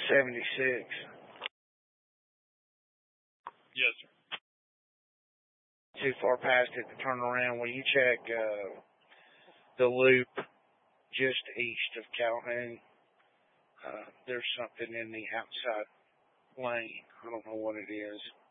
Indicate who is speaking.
Speaker 1: 76.
Speaker 2: Yes, sir.
Speaker 1: Too far past it to turn around. Will you check the loop just east of Calhoun? There's something in the outside lane. I don't know what it is.